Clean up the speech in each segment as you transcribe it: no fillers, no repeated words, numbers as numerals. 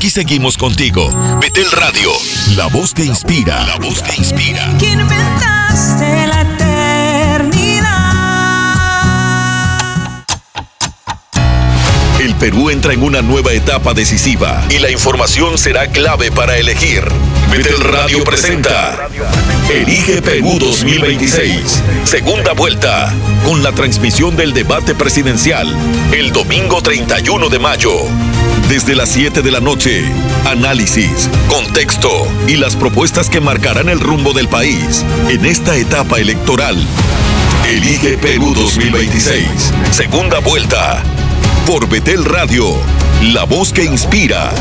Aquí seguimos contigo. Betel Radio, la voz que inspira. La voz que inspira. Que inventaste la eternidad. El Perú entra en una nueva etapa decisiva y la información será clave para elegir. Betel Radio presenta Elige Perú 2026, segunda vuelta, con la transmisión del debate presidencial, el domingo 31 de mayo. Desde las 7 de la noche, análisis, contexto y las propuestas que marcarán el rumbo del país en esta etapa electoral. Elige Perú 2026, segunda vuelta, por Betel Radio, la voz que inspira.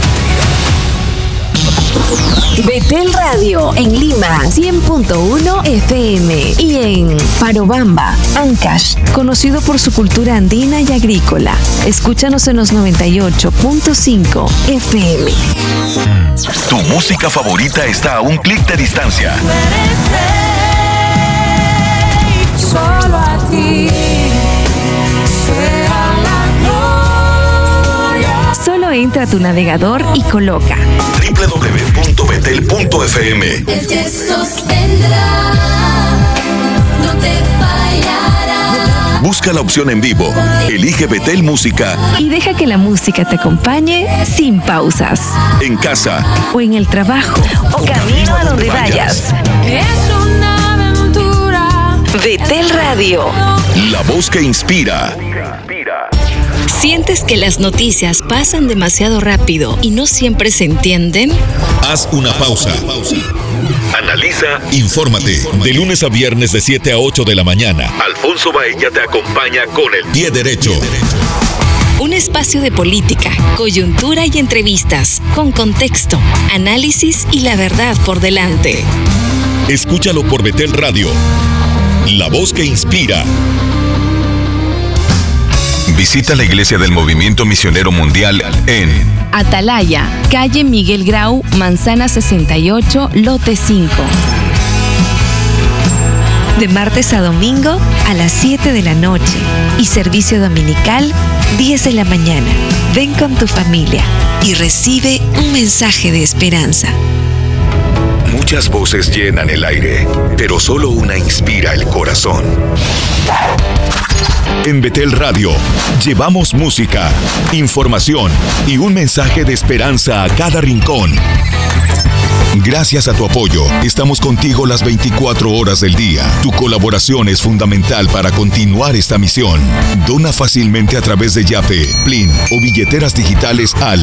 Betel Radio en Lima 100.1 FM y en Parobamba, Ancash, conocido por su cultura andina y agrícola. Escúchanos en los 98.5 FM. Tu música favorita está a un clic de distancia. Solo a ti sea la gloria. Solo entra a tu navegador y coloca www.betel.fm. Él te sostendrá, no te fallará. Busca la opción en vivo, elige Betel Música y deja que la música te acompañe sin pausas, en casa o en el trabajo, o camino a donde vayas. Es una aventura. Betel Radio, la voz que inspira. ¿Sientes que las noticias pasan demasiado rápido y no siempre se entienden? Haz una pausa. Analiza, infórmate. De lunes a viernes de 7 a 8 de la mañana. Alfonso Baella te acompaña con el pie derecho. Un espacio de política, coyuntura y entrevistas, con contexto, análisis y la verdad por delante. Escúchalo por Betel Radio, la voz que inspira. Visita la iglesia del Movimiento Misionero Mundial en Atalaya, calle Miguel Grau, manzana 68, lote 5. De martes a domingo a las 7 de la noche y servicio dominical 10 de la mañana. Ven con tu familia y recibe un mensaje de esperanza. Muchas voces llenan el aire, pero solo una inspira el corazón. En Betel Radio, llevamos música, información y un mensaje de esperanza a cada rincón. Gracias a tu apoyo, estamos contigo las 24 horas del día. Tu colaboración es fundamental para continuar esta misión. Dona fácilmente a través de Yape, Plin o billeteras digitales al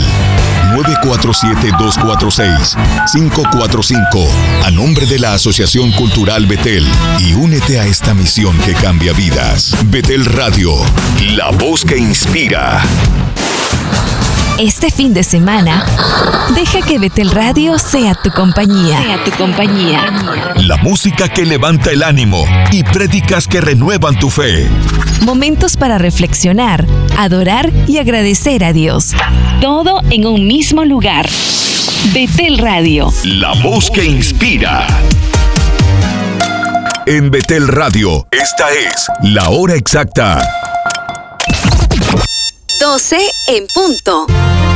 947-246-545 a nombre de la Asociación Cultural Betel y únete a esta misión que cambia vidas. Betel Radio, la voz que inspira. Este fin de semana, deja que Betel Radio sea tu compañía. La música que levanta el ánimo y prédicas que renuevan tu fe. Momentos para reflexionar, adorar y agradecer a Dios. Todo en un mismo lugar. Betel Radio, la voz que inspira. En Betel Radio, esta es la hora exacta. 12 en punto.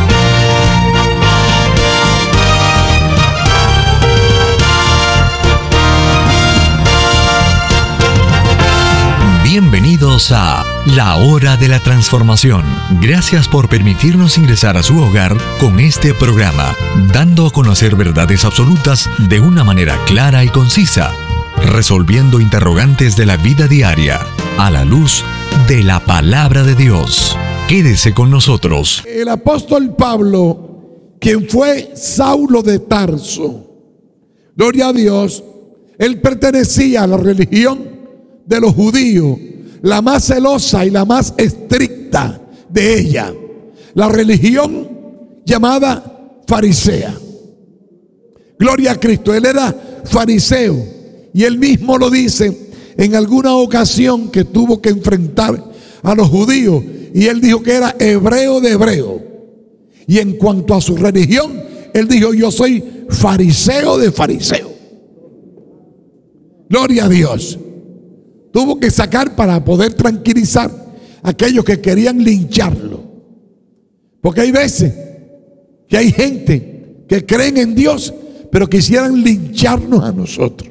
Bienvenidos a La Hora de la Transformación. Gracias por permitirnos ingresar a su hogar con este programa, dando a conocer verdades absolutas de una manera clara y concisa, resolviendo interrogantes de la vida diaria a la luz de la palabra de Dios. Quédese con nosotros. El apóstol Pablo, quien fue Saulo de Tarso, gloria a Dios, él pertenecía a la religión de los judíos, la más celosa y la más estricta de ella, la religión llamada farisea. Gloria a Cristo, él era fariseo y él mismo lo dice en alguna ocasión que tuvo que enfrentar a los judíos. Y él dijo que era hebreo de hebreo. Y en cuanto a su religión, él dijo: yo soy fariseo de fariseo. Gloria a Dios. Tuvo que sacar para poder tranquilizar a aquellos que querían lincharlo. Porque hay veces que hay gente que creen en Dios, pero quisieran lincharnos a nosotros.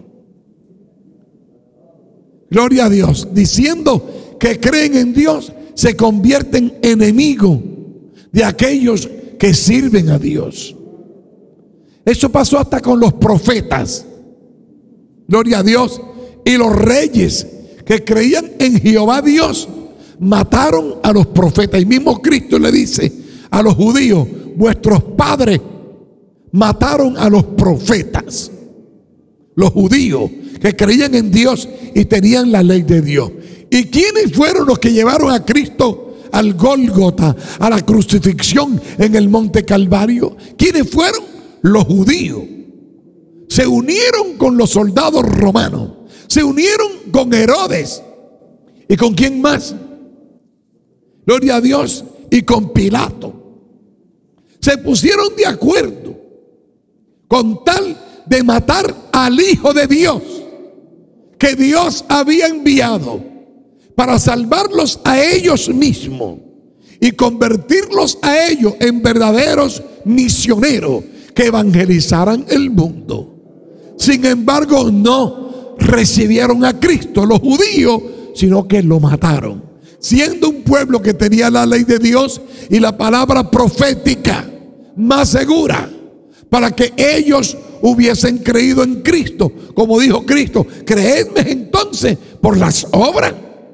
Gloria a Dios. Diciendo que creen en Dios, se convierten en enemigos de aquellos que sirven a Dios. Eso pasó hasta con los profetas. Gloria a Dios. Y los reyes que creían en Jehová Dios mataron a los profetas. Y mismo Cristo le dice a los judíos: vuestros padres mataron a los profetas. Los judíos que creían en Dios y tenían la ley de Dios. ¿Y quiénes fueron los que llevaron a Cristo al Gólgota, a la crucifixión en el monte Calvario? ¿Quiénes fueron? Los judíos. Se unieron con los soldados romanos, se unieron con Herodes. ¿Y con quién más? Gloria a Dios. Y con Pilato. Se pusieron de acuerdo con tal de matar al Hijo de Dios, que Dios había enviado para salvarlos a ellos mismos y convertirlos a ellos en verdaderos misioneros que evangelizaran el mundo. Sin embargo, no recibieron a Cristo los judíos, sino que lo mataron, siendo un pueblo que tenía la ley de Dios y la palabra profética más segura, para que ellos hubiesen creído en Cristo. Como dijo Cristo: creedme entonces por las obras.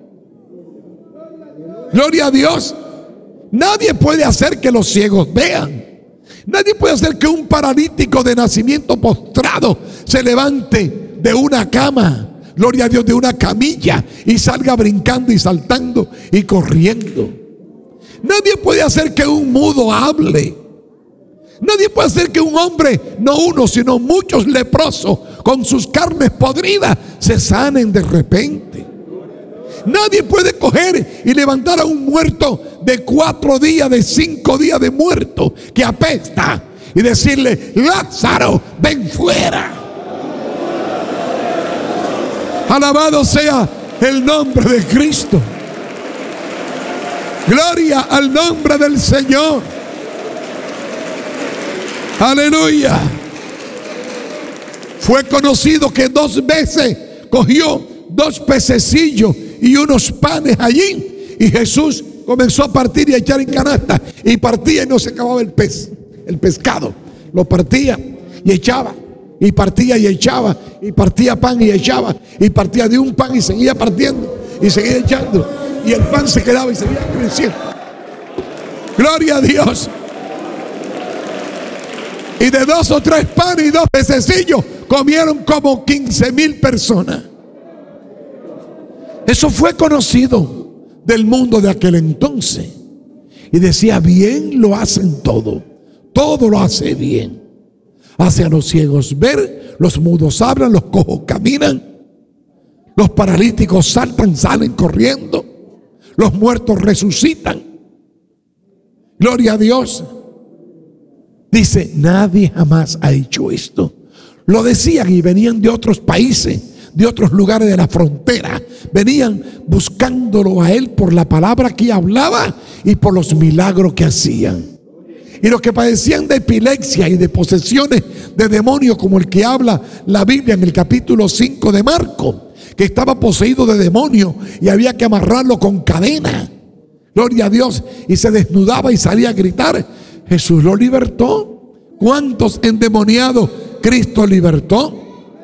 Gloria a Dios. Nadie puede hacer que los ciegos vean. Nadie puede hacer que un paralítico de nacimiento postrado se levante de una cama, gloria a Dios, de una camilla, y salga brincando y saltando y corriendo. Nadie puede hacer que un mudo hable. Nadie puede hacer que un hombre, no uno, sino muchos leprosos con sus carnes podridas, se sanen de repente. Nadie puede coger y levantar a un muerto de 4 días, de 5 días de muerto, que apesta, y decirle: Lázaro, ven fuera. Alabado sea el nombre de Cristo. Gloria al nombre del Señor. Aleluya. Fue conocido que 2 veces cogió 2 pececillos y unos panes allí, y Jesús comenzó a partir y a echar en canasta, y partía y no se acababa el pescado. Lo partía y echaba, y partía y echaba, y partía pan y echaba, y partía de un pan y seguía partiendo y seguía echando, y el pan se quedaba y seguía creciendo. Gloria a Dios. Y de 2 o 3 panes y 2 pececillos comieron como 15,000 personas. Eso fue conocido del mundo de aquel entonces. Y decía: bien lo hacen todo. Todo lo hace bien. Hace a los ciegos ver, los mudos hablan, los cojos caminan, los paralíticos saltan, salen corriendo, los muertos resucitan. Gloria a Dios. Dice: nadie jamás ha hecho esto. Lo decían y venían de otros países, de otros lugares de la frontera. Venían buscándolo a él por la palabra que hablaba y por los milagros que hacían. Y los que padecían de epilepsia y de posesiones de demonios, como el que habla la Biblia en el capítulo 5 de Marcos, que estaba poseído de demonios y había que amarrarlo con cadena. Gloria a Dios. Y se desnudaba y salía a gritar. Jesús lo libertó. ¿Cuántos endemoniados Cristo libertó?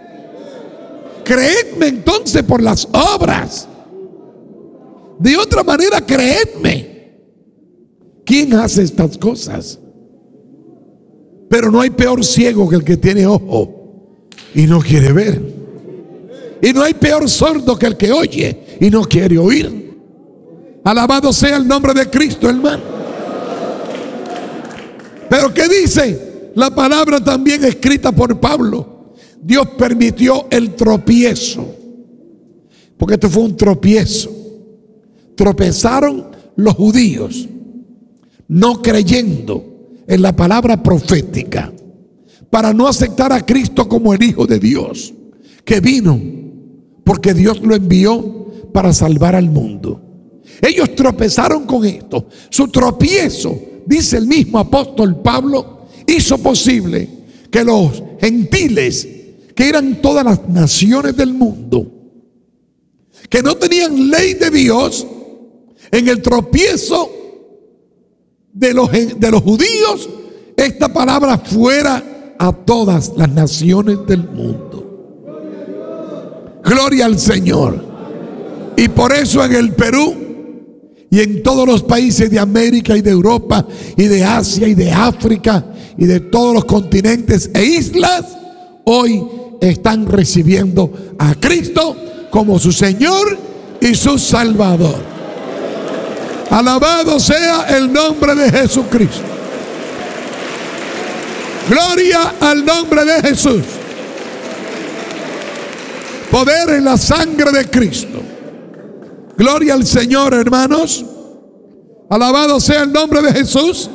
Creedme entonces por las obras. De otra manera, creedme. ¿Quién hace estas cosas? Pero no hay peor ciego que el que tiene ojo y no quiere ver. Y no hay peor sordo que el que oye y no quiere oír. Alabado sea el nombre de Cristo, hermano. Pero ¿qué dice la palabra también escrita por Pablo? Dios permitió el tropiezo, porque esto fue un tropiezo. Tropezaron los judíos, no creyendo en la palabra profética, para no aceptar a Cristo como el Hijo de Dios, que vino porque Dios lo envió para salvar al mundo. Ellos tropezaron con esto. Su tropiezo, dice el mismo apóstol Pablo, hizo posible que los gentiles, que eran todas las naciones del mundo, que no tenían ley de Dios, en el tropiezo de los judíos, esta palabra fuera a todas las naciones del mundo. Gloria al Señor. Y por eso en el Perú y en todos los países de América y de Europa y de Asia y de África y de todos los continentes e islas, hoy están recibiendo a Cristo como su Señor y su Salvador. Alabado sea el nombre de Jesucristo. Gloria al nombre de Jesús. Poder en la sangre de Cristo. Gloria al Señor, hermanos. Alabado sea el nombre de Jesús.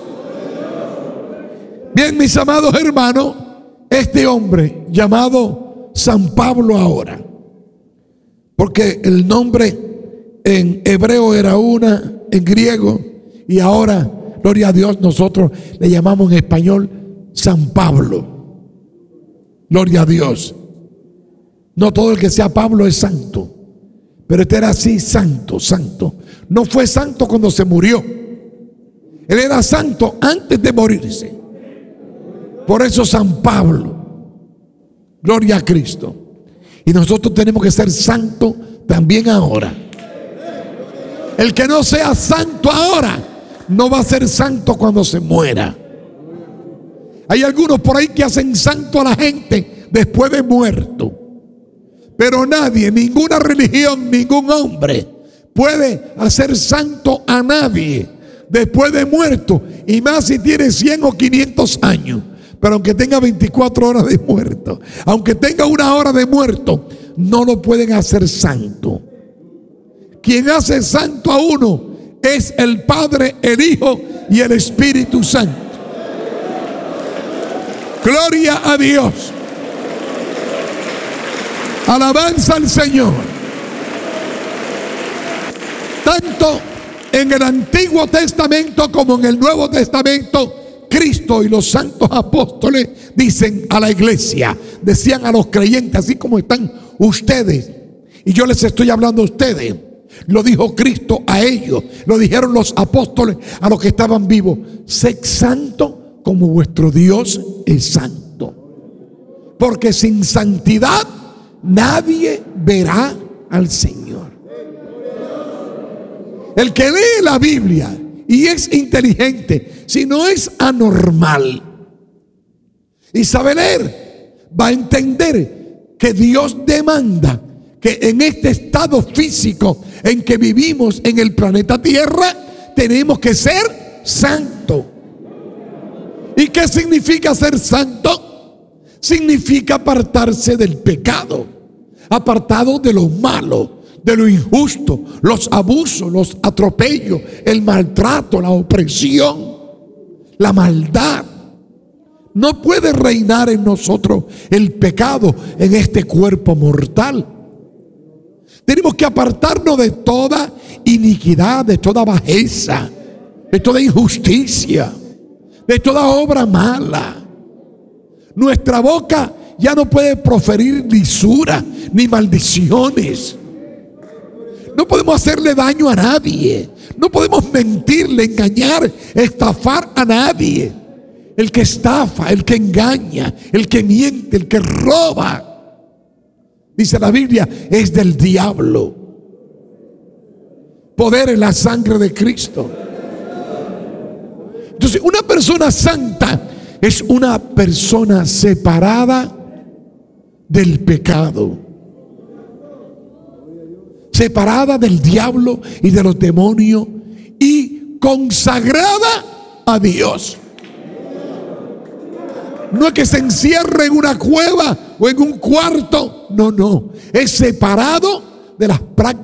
Bien, mis amados hermanos, este hombre llamado San Pablo ahora, porque el nombre en hebreo era una, en griego, y ahora, gloria a Dios, nosotros le llamamos en español San Pablo. Gloria a Dios. No todo el que sea Pablo es santo, pero este era así, santo, santo. No fue santo cuando se murió. Él era santo antes de morirse. Por eso San Pablo. Gloria a Cristo. Y nosotros tenemos que ser santos también ahora. El que no sea santo ahora no va a ser santo cuando se muera. Hay algunos por ahí que hacen santo a la gente después de muerto. Pero nadie, ninguna religión, ningún hombre puede hacer santo a nadie después de muerto. Y más si tiene 100 o 500 años. Pero aunque tenga 24 horas de muerto, aunque tenga 1 hora de muerto, no lo pueden hacer santo. Quien hace santo a uno es el Padre, el Hijo y el Espíritu Santo. Gloria a Dios. Alabanza al Señor. Tanto en el Antiguo Testamento como en el Nuevo Testamento, Cristo y los santos apóstoles dicen a la iglesia, decían a los creyentes, así como están ustedes, y yo les estoy hablando a ustedes. Lo dijo Cristo a ellos, lo dijeron los apóstoles a los que estaban vivos: sed santo como vuestro Dios es santo, porque sin santidad nadie verá al Señor. El que lee la Biblia y es inteligente, si no es anormal y sabe leer, va a entender que Dios demanda que en este estado físico en que vivimos en el planeta Tierra, tenemos que ser santos. ¿Y qué significa ser santo? Significa apartarse del pecado, apartado de lo malo, de lo injusto, los abusos, los atropellos, el maltrato, la opresión, la maldad. No puede reinar en nosotros el pecado en este cuerpo mortal. Tenemos que apartarnos de toda iniquidad, de toda bajeza, de toda injusticia, de toda obra mala. Nuestra boca ya no puede proferir lisura ni maldiciones. No podemos hacerle daño a nadie. No podemos mentirle, engañar, estafar a nadie. El que estafa, el que engaña, el que miente, el que roba, dice la Biblia, es del diablo. Poder en la sangre de Cristo. Entonces, una persona santa es una persona separada del pecado, separada del diablo y de los demonios y consagrada a Dios. No es que se encierre en una cueva o en un cuarto. No, no. Es separado de las prácticas